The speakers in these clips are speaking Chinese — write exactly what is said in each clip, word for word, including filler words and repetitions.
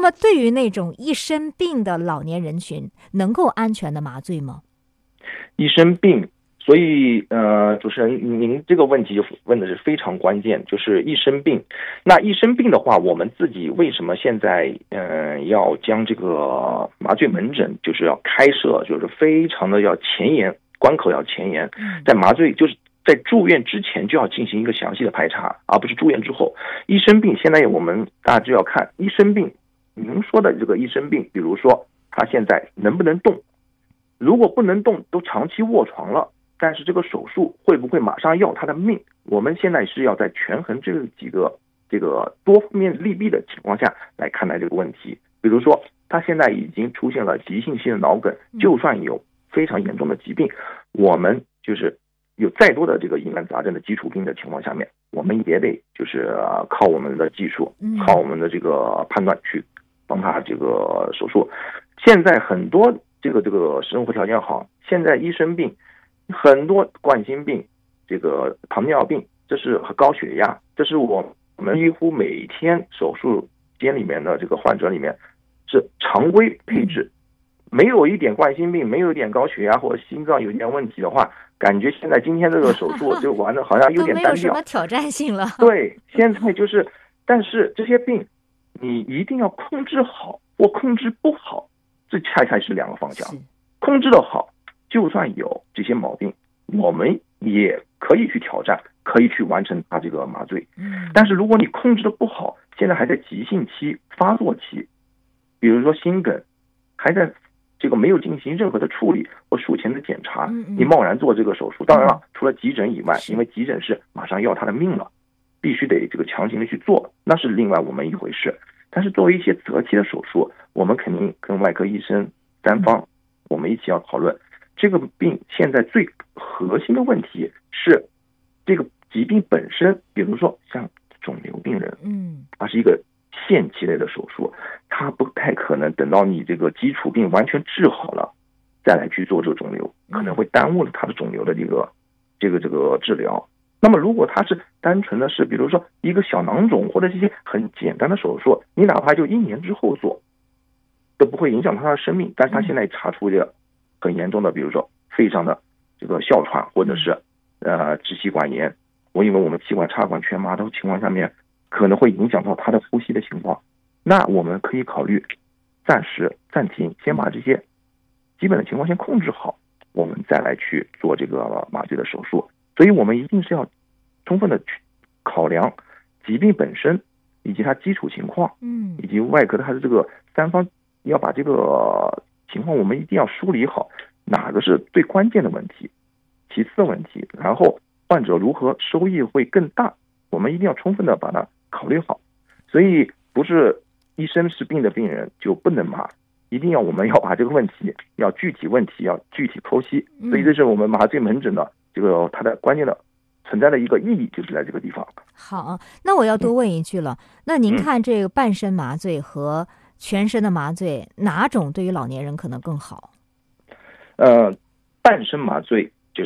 么对于那种一身病的老年人群，能够安全的麻醉吗？ 一身病，所以呃，主持人您这个问题就问的是非常关键，就是一身病。那一身病的话，我们自己为什么现在嗯、呃、要将这个麻醉门诊就是要开设，就是非常的要前沿，关口要前沿，在麻醉就是在住院之前就要进行一个详细的排查，而不是住院之后。一身病现在我们大家就要看一身病，您说的这个一身病，比如说他现在能不能动，如果不能动，都长期卧床了，但是这个手术会不会马上要他的命？我们现在是要在权衡这几个这个多方面利弊的情况下来看待这个问题。比如说他现在已经出现了急性期的脑梗，就算有非常严重的疾病，我们就是有再多的这个疑难杂症的基础病的情况下面，我们也得就是靠我们的技术，靠我们的这个判断去帮他这个手术。现在很多这个这个生活条件好，现在一身病，很多冠心病，这个糖尿病，这是高血压，这是我们几乎每天手术间里面的这个患者里面是常规配置。没有一点冠心病，没有一点高血压或者心脏有一点问题的话，感觉现在今天这个手术就玩的好像有点单调， 都没有什么挑战性了。 对，现在就是，但是这些病你一定要控制好或控制不好，这恰恰是两个方向。控制的好，就算有这些毛病，我们也可以去挑战，可以去完成它这个麻醉。但是如果你控制的不好，现在还在急性期、发作期，比如说心梗，还在这个没有进行任何的处理或术前的检查，你贸然做这个手术，当然了，除了急诊以外，因为急诊是马上要他的命了，必须得这个强行的去做，那是另外我们一回事。但是作为一些择期的手术，我们肯定跟外科医生三方，我们一起要讨论这个病现在最核心的问题是这个疾病本身，比如说像肿瘤病人，嗯，它是一个限期类的手术，它不太可能等到你这个基础病完全治好了再来去做这个肿瘤，可能会耽误了它的肿瘤的这个这个这个治疗。那么如果它是单纯的是比如说一个小囊肿或者一些很简单的手术，你哪怕就一年之后做都不会影响他的生命，但是他现在查出这个很严重的，比如说肺上的这个哮喘或者是呃支气管炎，我因为我们气管插管全麻的情况下面可能会影响到他的呼吸的情况，那我们可以考虑暂时暂停，先把这些基本的情况先控制好，我们再来去做这个麻醉的手术。所以我们一定是要充分的去考量疾病本身以及它基础情况，嗯，以及外科的它的这个三方要把这个情况我们一定要梳理好，哪个是最关键的问题，其次的问题，然后患者如何收益会更大，我们一定要充分的把它考虑好。所以不是一身是病的病人就不能麻，一定要我们要把这个问题要具体问题要具体剖析。所以这是我们麻醉门诊的这个它的关键的存在的一个意义，就是在这个地方。 好，那我要多问一句了，嗯、那您看这个半身麻醉和全身的麻醉，嗯、哪种对于老年人可能更好？ 呃，半身麻醉就是、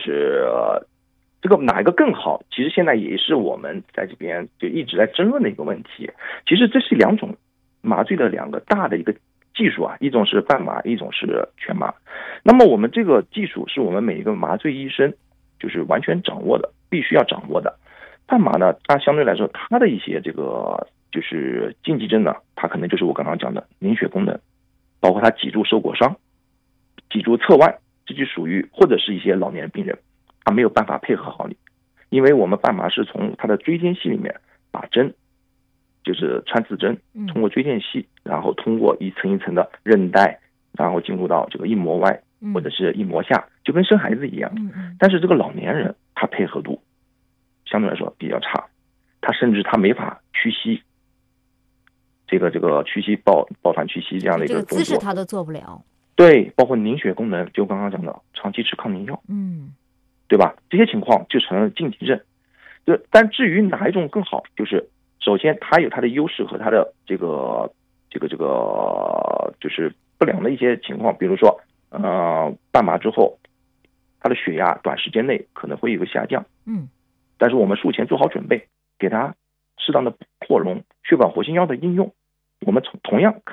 呃、这个哪一个更好？其实现在也是我们在这边就一直在争论的一个问题。其实这是两种麻醉的两个大的一个技术啊，一种是半麻，一种是全麻。那么我们这个技术是我们每一个麻醉医生就是完全掌握的，必须要掌握的。半麻呢，它相对来说，它的一些这个就是禁忌症呢，它可能就是我刚刚讲的凝血功能，包括它脊柱受过伤、脊柱侧弯，这就属于或者是一些老年病人，他没有办法配合好你，因为我们半麻是从他的椎间隙里面把针，就是穿刺针，通过椎间隙，然后通过一层一层的韧带，然后进入到这个硬膜外或者是硬膜下，就跟生孩子一样。但是这个老年人他配合度相对来说比较差，他甚至他没法屈膝，这个这个屈膝抱抱团屈膝这样的一个动作， 这个姿势他都做不了。 对，包括凝血功能，就刚刚讲的长期吃抗凝药，嗯，对吧？这些情况就成了禁忌症。就但至于哪一种更好，就是首先它有它的优势和它的这个这个这个就是不良的一些情况，比如说呃半麻之后，它的血压短时间内可能会有个下降，嗯，但是我们术前做好准备，给它适当的扩容，血管活性药的应用，我们同同样